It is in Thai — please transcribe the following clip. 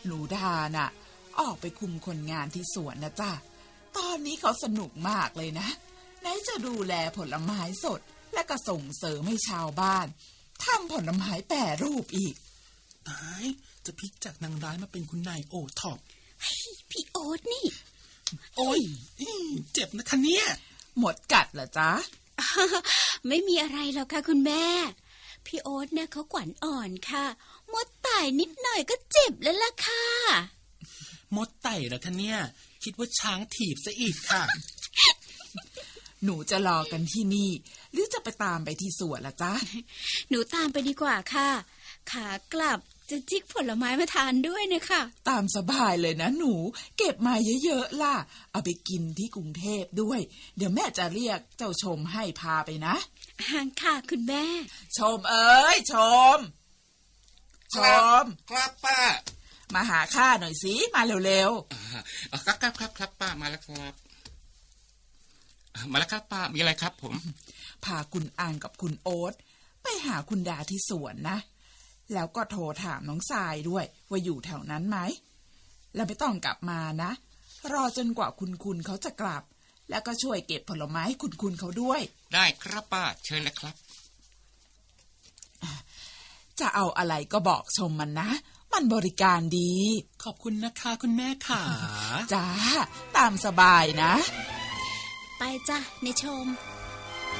หนูดาน่ะออกไปคุมคนงานที่สวนนะจ้ะตอนนี้เขาสนุกมากเลยนะไหนจะดูแลผลไม้สดและก็ส่งเสริมให้ชาวบ้านทำผลไม้แปรรูปอีกตายจะพลิกจากนางร้ายมาเป็นคุณนายโอท็อปพี่โอ๊ตนี่โอ้ยเจ็บนะคะเนี่ยหมดกัดเหรอจ๊ะไม่มีอะไรหรอกค่ะคุณแม่พี่โอ๊ตเนี่ยเขาขวัญอ่อนค่ะมดไต่นิดหน่อยก็เจ็บแล้วล่ะค่ะมดไต่เหรอคะเนี่ยคิดว่าช้างถีบซะอีกค่ะหนูจะรอกันที่นี่หรือจะไปตามไปที่สวนล่ะจ๊ะหนูตามไปดีกว่าค่ะขากลับจะจิกผลไม้มาทานด้วยนะคะตามสบายเลยนะหนูเก็บมาเยอะๆล่ะเอาไปกินที่กรุงเทพด้วยเดี๋ยวแม่จะเรียกเจ้าชมให้พาไปนะค่ะคุณแม่ชมเอ้ยชมครับป้ามาหาข้าหน่อยสิมาเร็วๆครับป้ามาแล้วครับมาแล้วครับป้ามีอะไรครับผมพาคุณอังกับคุณโอ๊ตไปหาคุณดาที่สวนนะแล้วก็โทรถามน้องทรายด้วยว่าอยู่แถวนั้นไหมแล้วไม่ต้องกลับมานะรอจนกว่าคุณเขาจะกลับแล้วก็ช่วยเก็บผลไม้ให้คุณเขาด้วยได้ครับป้าเชิญเลยครับจะเอาอะไรก็บอกชมมันนะมันบริการดีขอบคุณนะคะคุณแม่ค่ะจ้าตามสบายนะไปจ้ะในชม